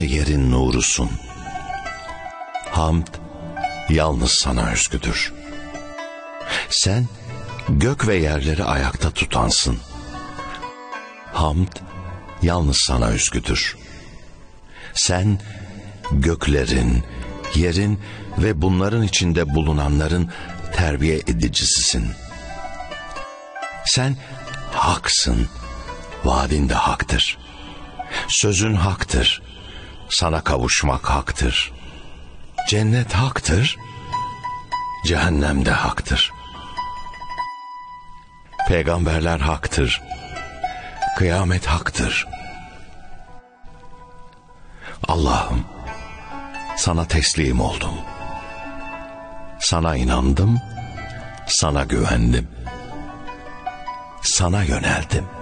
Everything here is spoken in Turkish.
yerin nurusun. Hamd yalnız sana özgüdür. Sen gök ve yerleri ayakta tutansın. Hamd yalnız sana özgüdür. Sen göklerin, yerin ve bunların içinde bulunanların terbiye edicisisin. Sen haksın, vaadin de haktır. Sözün haktır, sana kavuşmak haktır. Cennet haktır, cehennem de haktır. Peygamberler haktır, kıyamet haktır. Allah'ım, sana teslim oldum. Sana inandım, sana güvendim. Sana yöneldim.